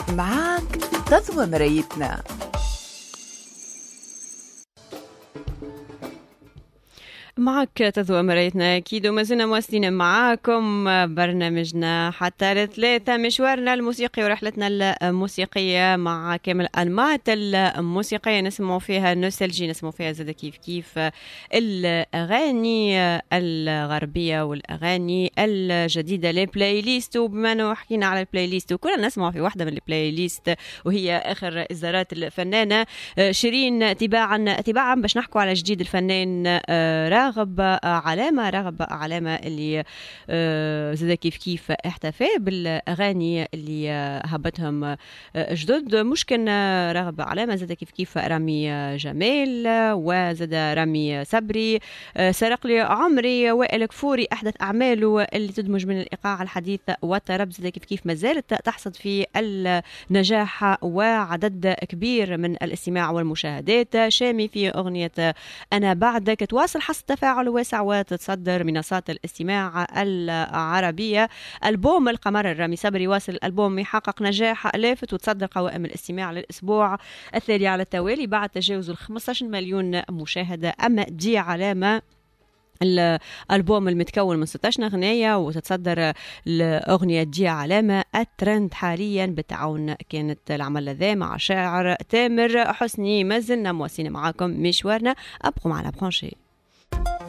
معاك تضوى مرايتنا. معك تضوى مرايتنا أكيد، وما زلنا مواصلين معاكم برنامجنا حتى الثلاثة، مشوارنا الموسيقي ورحلتنا الموسيقية مع كامل أنماط الموسيقية. نسمعوا فيها النوستالجي، نسمعوا فيها زاد كيف الأغاني الغربية والأغاني الجديدة، لي بلاي ليست. وبما أنه حكينا على البلاي ليست وكنا نسمع في واحدة من البلاي ليست وهي آخر إصدارات الفنانة شيرين تباعا باش نحكوا على جديد الفنان راغب علامة اللي زاد كيف احتفى بالأغاني اللي هبتهم جدد. مش كان راغب علامة، زاد كيف رامي جمال، وزاد رامي صبري، سرق لي عمري، وائل كفوري أحدث أعماله اللي تدمج من الإيقاع الحديث والطرب زاد كيف ما زالت تحصد في النجاح وعدد كبير من الاستماع والمشاهدات. شامي في أغنية أنا بعدك تواصل حصد تفاعل واسع وتتصدر منصات الاستماع العربية. ألبوم القمر رامي صبري واصل الألبوم يحقق نجاح لافت وتصدر قوائم الاستماع للأسبوع الثاني على التوالي بعد تجاوز 15 مليون مشاهدة. أما دي علامة الألبوم المتكون من 16 أغنية وتتصدر الأغنية دي علامة الترند حاليا بالتعاون كانت العمل ذا مع شاعر تامر حسني. ما زلنا مواصلين معاكم مشوارنا، أبقوا معنا برانشي.